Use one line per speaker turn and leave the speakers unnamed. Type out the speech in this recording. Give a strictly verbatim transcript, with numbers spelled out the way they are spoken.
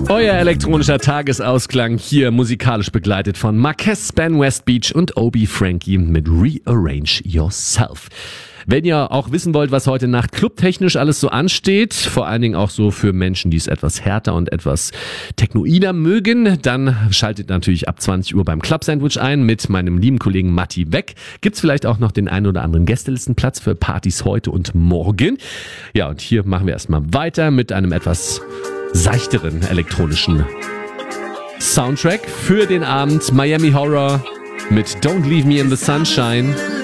Euer elektronischer Tagesausklang hier musikalisch begleitet von Marquez, Span West Beach und Obi Frankie mit Rearrange Yourself. Wenn ihr auch wissen wollt, was heute Nacht clubtechnisch alles so ansteht, vor allen Dingen auch so für Menschen, die es etwas härter und etwas technoider mögen, dann schaltet natürlich ab zwanzig Uhr beim Club Sandwich ein mit meinem lieben Kollegen Matti Weck. Gibt's vielleicht auch noch den einen oder anderen Gästelistenplatz für Partys heute und morgen. Ja, und hier machen wir erstmal weiter mit einem etwas seichteren elektronischen Soundtrack für den Abend. Miami Horror mit Don't Leave Me in the Sunshine.